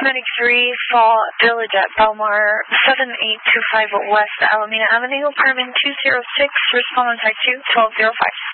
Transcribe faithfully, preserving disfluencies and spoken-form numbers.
Medic three, Fall Village at Belmar, seven eight two five West Alameda Avenue, apartment two zero six, respond on site two, twelve zero five.